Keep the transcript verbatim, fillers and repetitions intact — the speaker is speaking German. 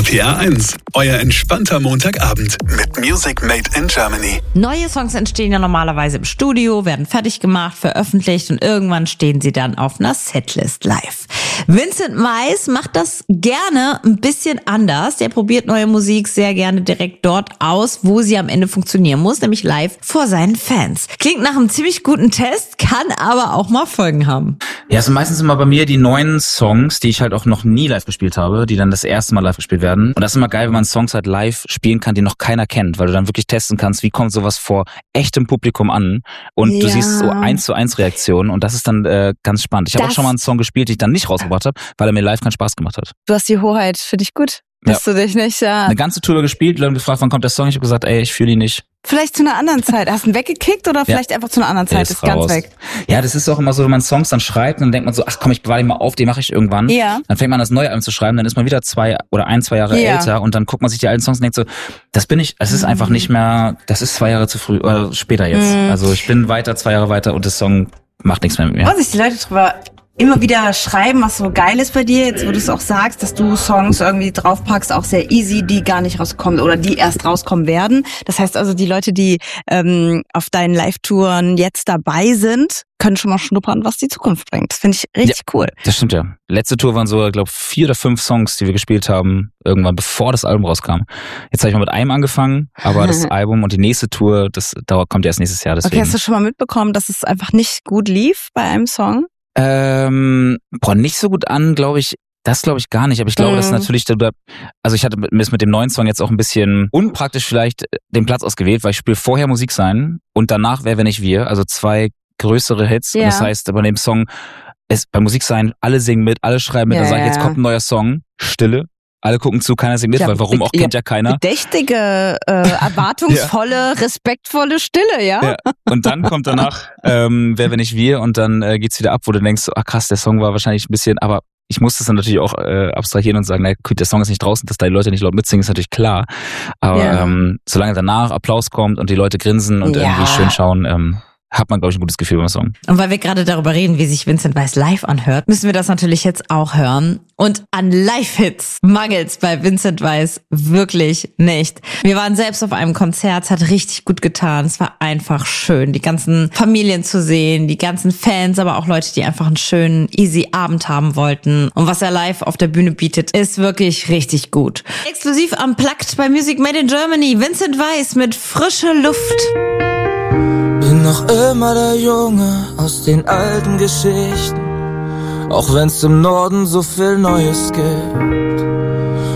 P R eins, euer entspannter Montagabend mit Music Made in Germany. Neue Songs entstehen ja normalerweise im Studio, werden fertig gemacht, veröffentlicht und irgendwann stehen sie dann auf einer Setlist live. Vincent Weiss macht das gerne ein bisschen anders. Der probiert neue Musik sehr gerne direkt dort aus, wo sie am Ende funktionieren muss, nämlich live vor seinen Fans. Klingt nach einem ziemlich guten Test, kann aber auch mal Folgen haben. Ja, es sind meistens immer bei mir die neuen Songs, die ich halt auch noch nie live gespielt habe, die dann das erste Mal live gespielt werden. Und das ist immer geil, wenn man Songs halt live spielen kann, die noch keiner kennt, weil du dann wirklich testen kannst, wie kommt sowas vor echtem Publikum an und ja. Du siehst so eins zu eins Reaktionen und das ist dann äh, ganz spannend. Ich habe auch schon mal einen Song gespielt, den ich dann nicht rausgebracht habe, weil er mir live keinen Spaß gemacht hat. Du hast die Hoheit, finde ich gut. Dass ja. du dich nicht, ja. Eine ganze Tour gespielt, Leute gefragt, wann kommt der Song? Ich habe gesagt, ey, ich fühle ihn nicht. Vielleicht zu einer anderen Zeit. Hast du ihn weggekickt oder vielleicht ja. einfach zu einer anderen Zeit? Ist, ist ganz weg. Ja, das ist auch immer so, wenn man Songs dann schreibt, dann denkt man so, ach komm, ich bewahre den mal auf, den mache ich irgendwann. Ja. Dann fängt man das neue an zu schreiben, dann ist man wieder zwei oder ein, zwei Jahre ja. älter und dann guckt man sich die alten Songs und denkt so, das bin ich, es ist mhm. einfach nicht mehr, das ist zwei Jahre zu früh oder später jetzt. Mhm. Also ich bin weiter, zwei Jahre weiter und das Song macht nichts mehr mit mir. Was sich die Leute drüber immer wieder schreiben, was so geil ist bei dir, jetzt wo du es auch sagst, dass du Songs irgendwie draufpackst, auch sehr easy, die gar nicht rauskommen oder die erst rauskommen werden. Das heißt also, die Leute, die ähm, auf deinen Live-Touren jetzt dabei sind, können schon mal schnuppern, was die Zukunft bringt. Das finde ich richtig ja, cool. Das stimmt ja. Letzte Tour waren so, ich glaube, vier oder fünf Songs, die wir gespielt haben, irgendwann bevor das Album rauskam. Jetzt habe ich mal mit einem angefangen, aber das Album und die nächste Tour, das dauert, kommt erst nächstes Jahr. Deswegen. Okay, hast du schon mal mitbekommen, dass es einfach nicht gut lief bei einem Song? Ähm, boah, nicht so gut an, glaube ich. Das glaube ich gar nicht, aber ich glaube, mhm. das ist natürlich, also ich hatte mir mit dem neuen Song jetzt auch ein bisschen unpraktisch vielleicht den Platz ausgewählt, weil ich spiele vorher Musik sein und danach Wer, wenn nicht wir, also zwei größere Hits. Ja. Und das heißt, bei dem Song ist bei Musik sein, alle singen mit, alle schreiben mit, ja, dann sage ich, jetzt kommt ein neuer Song, Stille. Alle gucken zu, keiner singt mit, ja, weil warum auch, kennt ja, ja keiner. Bedächtige, äh, erwartungsvolle, ja. respektvolle Stille, ja? ja. Und dann kommt danach ähm, Wer, wenn nicht wir und dann äh, geht's wieder ab, wo du denkst, ach krass, der Song war wahrscheinlich ein bisschen, aber ich muss das dann natürlich auch äh, abstrahieren und sagen, na gut, der Song ist nicht draußen, dass da die Leute nicht laut mitsingen, ist natürlich klar. Aber ja. ähm, solange danach Applaus kommt und die Leute grinsen und ja. irgendwie schön schauen, ähm, hat man, glaube ich, ein gutes Gefühl beim Song. Und weil wir gerade darüber reden, wie sich Vincent Weiss live anhört, müssen wir das natürlich jetzt auch hören. Und an Live-Hits mangelt's bei Vincent Weiss wirklich nicht. Wir waren selbst auf einem Konzert, es hat richtig gut getan. Es war einfach schön, die ganzen Familien zu sehen, die ganzen Fans, aber auch Leute, die einfach einen schönen, easy Abend haben wollten. Und was er live auf der Bühne bietet, ist wirklich richtig gut. Exklusiv unplugged bei Music Made in Germany, Vincent Weiss mit Frische Luft. Bin noch immer der Junge aus den alten Geschichten, auch wenn's im Norden so viel Neues gibt.